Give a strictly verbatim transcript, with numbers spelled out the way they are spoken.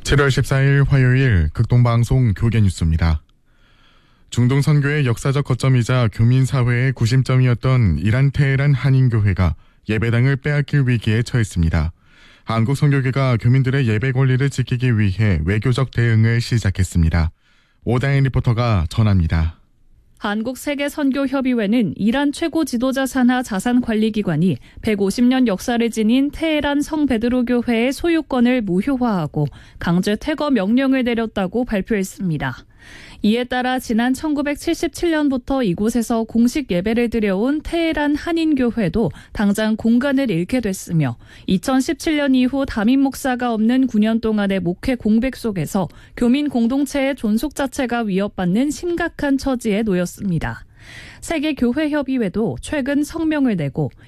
칠월 십사일 화요일 극동방송 교계뉴스입니다. 중동 선교의 역사적 거점이자 교민사회의 구심점이었던 이란 테헤란 한인교회가 예배당을 빼앗길 위기에 처했습니다. 한국 선교계가 교민들의 예배 권리를 지키기 위해 외교적 대응을 시작했습니다. 오다인 리포터가 전합니다. 한국세계선교협의회는 이란 최고 지도자 산하 자산관리기관이 백오십 년 역사를 지닌 테헤란 성베드로 교회의 소유권을 무효화하고 강제 퇴거 명령을 내렸다고 발표했습니다. 이에 따라 지난 천구백칠십칠 년부터 이곳에서 공식 예배를 드려온 테헤란 한인교회도 당장 공간을 잃게 됐으며 이천십칠 년 이후 담임 목사가 없는 구 년 동안의 목회 공백 속에서 교민 공동체의 존속 자체가 위협받는 심각한 처지에 놓였습니다. 세계교회협의회도 최근 성명을 내고